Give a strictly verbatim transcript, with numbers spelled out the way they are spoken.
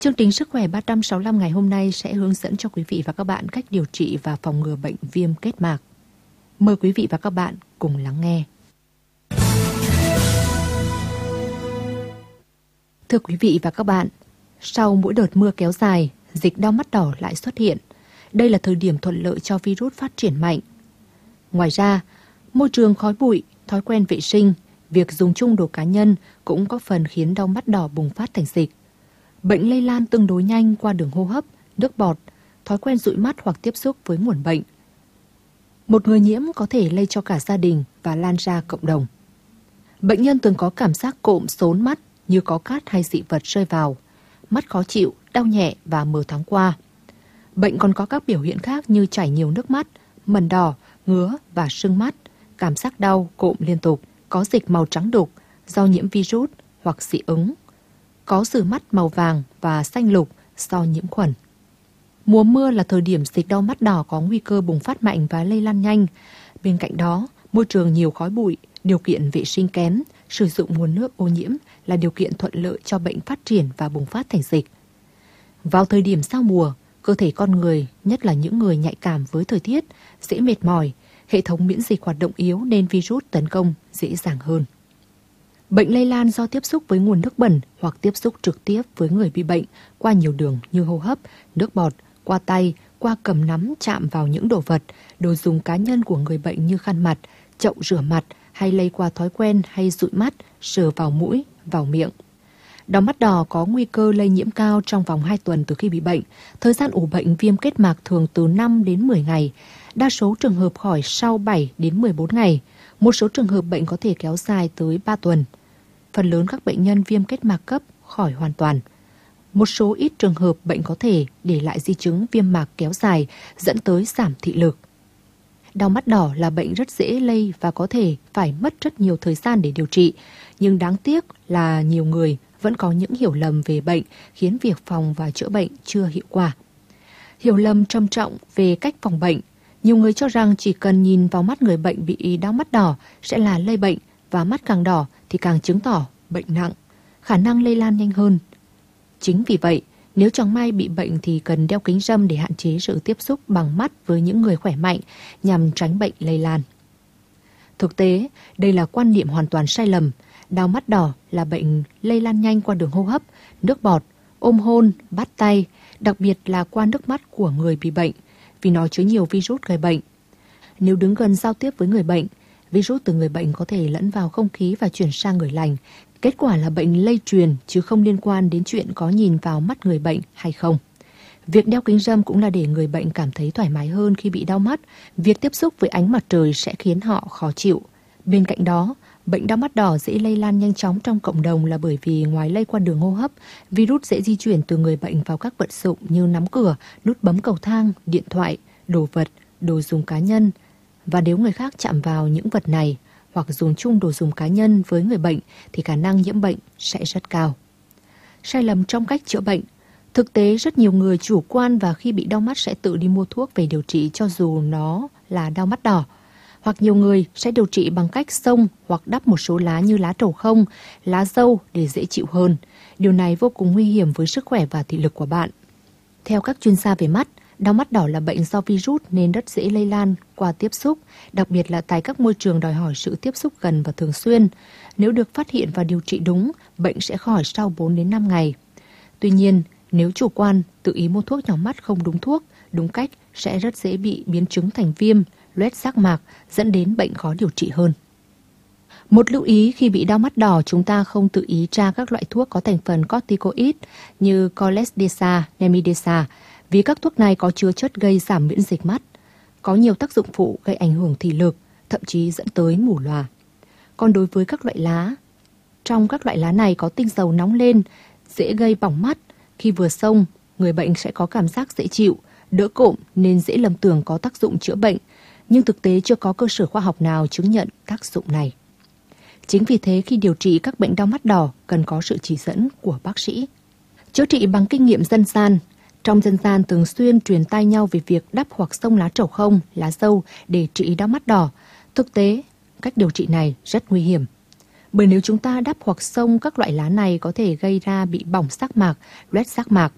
Chương trình Sức khỏe ba trăm sáu mươi lăm ngày hôm nay sẽ hướng dẫn cho quý vị và các bạn cách điều trị và phòng ngừa bệnh viêm kết mạc. Mời quý vị và các bạn cùng lắng nghe. Thưa quý vị và các bạn, sau mỗi đợt mưa kéo dài, dịch đau mắt đỏ lại xuất hiện. Đây là thời điểm thuận lợi cho virus phát triển mạnh. Ngoài ra, môi trường khói bụi, thói quen vệ sinh, việc dùng chung đồ cá nhân cũng có phần khiến đau mắt đỏ bùng phát thành dịch. Bệnh lây lan tương đối nhanh qua đường hô hấp, nước bọt, thói quen dụi mắt hoặc tiếp xúc với nguồn bệnh. Một người nhiễm có thể lây cho cả gia đình và lan ra cộng đồng. Bệnh nhân thường có cảm giác cộm sốn mắt như có cát hay dị vật rơi vào, mắt khó chịu, đau nhẹ và mờ thoáng qua. Bệnh còn có các biểu hiện khác như chảy nhiều nước mắt, mẩn đỏ, ngứa và sưng mắt, cảm giác đau, cộm liên tục, có dịch màu trắng đục do nhiễm virus hoặc dị ứng, có rử mắt màu vàng và xanh lục do nhiễm khuẩn. Mùa mưa là thời điểm dịch đau mắt đỏ có nguy cơ bùng phát mạnh và lây lan nhanh. Bên cạnh đó, môi trường nhiều khói bụi, điều kiện vệ sinh kém, sử dụng nguồn nước ô nhiễm là điều kiện thuận lợi cho bệnh phát triển và bùng phát thành dịch. Vào thời điểm giao mùa, cơ thể con người, nhất là những người nhạy cảm với thời tiết, dễ mệt mỏi, hệ thống miễn dịch hoạt động yếu nên virus tấn công dễ dàng hơn. Bệnh lây lan do tiếp xúc với nguồn nước bẩn hoặc tiếp xúc trực tiếp với người bị bệnh qua nhiều đường như hô hấp, nước bọt, qua tay, qua cầm nắm chạm vào những đồ vật, đồ dùng cá nhân của người bệnh như khăn mặt, chậu rửa mặt hay lây qua thói quen hay dụi mắt, sờ vào mũi, vào miệng. Đau mắt đỏ có nguy cơ lây nhiễm cao trong vòng hai tuần từ khi bị bệnh. Thời gian ủ bệnh viêm kết mạc thường từ năm đến mười ngày. Đa số trường hợp khỏi sau bảy đến mười bốn ngày. Một số trường hợp bệnh có thể kéo dài tới ba tuần. Phần lớn các bệnh nhân viêm kết mạc cấp khỏi hoàn toàn. Một số ít trường hợp bệnh có thể để lại di chứng viêm mạc kéo dài dẫn tới giảm thị lực. Đau mắt đỏ là bệnh rất dễ lây và có thể phải mất rất nhiều thời gian để điều trị. Nhưng đáng tiếc là nhiều người vẫn có những hiểu lầm về bệnh khiến việc phòng và chữa bệnh chưa hiệu quả. Hiểu lầm trầm trọng về cách phòng bệnh. Nhiều người cho rằng chỉ cần nhìn vào mắt người bệnh bị đau mắt đỏ sẽ là lây bệnh và mắt càng đỏ thì càng chứng tỏ bệnh nặng, khả năng lây lan nhanh hơn. Chính vì vậy, nếu chẳng may bị bệnh thì cần đeo kính râm để hạn chế sự tiếp xúc bằng mắt với những người khỏe mạnh nhằm tránh bệnh lây lan. Thực tế, đây là quan niệm hoàn toàn sai lầm. Đau mắt đỏ là bệnh lây lan nhanh qua đường hô hấp, nước bọt, ôm hôn, bắt tay, đặc biệt là qua nước mắt của người bị bệnh, vì nó chứa nhiều virus gây bệnh. Nếu đứng gần giao tiếp với người bệnh, virus từ người bệnh có thể lẫn vào không khí và chuyển sang người lành. Kết quả là bệnh lây truyền chứ không liên quan đến chuyện có nhìn vào mắt người bệnh hay không. Việc đeo kính râm cũng là để người bệnh cảm thấy thoải mái hơn khi bị đau mắt. Việc tiếp xúc với ánh mặt trời sẽ khiến họ khó chịu. Bên cạnh đó, bệnh đau mắt đỏ dễ lây lan nhanh chóng trong cộng đồng là bởi vì ngoài lây qua đường hô hấp, virus dễ di chuyển từ người bệnh vào các vật dụng như nắm cửa, nút bấm cầu thang, điện thoại, đồ vật, đồ dùng cá nhân. Và nếu người khác chạm vào những vật này hoặc dùng chung đồ dùng cá nhân với người bệnh thì khả năng nhiễm bệnh sẽ rất cao. Sai lầm trong cách chữa bệnh. Thực tế rất nhiều người chủ quan và khi bị đau mắt sẽ tự đi mua thuốc về điều trị cho dù nó là đau mắt đỏ. Hoặc nhiều người sẽ điều trị bằng cách xông hoặc đắp một số lá như lá trầu không, lá dâu để dễ chịu hơn. Điều này vô cùng nguy hiểm với sức khỏe và thị lực của bạn. Theo các chuyên gia về mắt, đau mắt đỏ là bệnh do virus nên rất dễ lây lan qua tiếp xúc, đặc biệt là tại các môi trường đòi hỏi sự tiếp xúc gần và thường xuyên. Nếu được phát hiện và điều trị đúng, bệnh sẽ khỏi sau bốn đến năm ngày. Tuy nhiên, nếu chủ quan, tự ý mua thuốc nhỏ mắt không đúng thuốc, đúng cách sẽ rất dễ bị biến chứng thành viêm, loét giác mạc, dẫn đến bệnh khó điều trị hơn. Một lưu ý khi bị đau mắt đỏ, chúng ta không tự ý tra các loại thuốc có thành phần corticoid như Coles-Desa, Nemidesa, vì các thuốc này có chứa chất gây giảm miễn dịch mắt, có nhiều tác dụng phụ gây ảnh hưởng thị lực, thậm chí dẫn tới mù lòa. Còn đối với các loại lá, trong các loại lá này có tinh dầu nóng lên, dễ gây bỏng mắt. Khi vừa xông, người bệnh sẽ có cảm giác dễ chịu, đỡ cộm nên dễ lầm tưởng có tác dụng chữa bệnh, nhưng thực tế chưa có cơ sở khoa học nào chứng nhận tác dụng này. Chính vì thế khi điều trị các bệnh đau mắt đỏ cần có sự chỉ dẫn của bác sĩ. Chữa trị bằng kinh nghiệm dân gian. Trong dân gian thường xuyên truyền tai nhau về việc đắp hoặc xông lá trầu không, lá dâu để trị đau mắt đỏ. Thực tế, cách điều trị này rất nguy hiểm. Bởi nếu chúng ta đắp hoặc xông các loại lá này có thể gây ra bị bỏng giác mạc, loét giác mạc.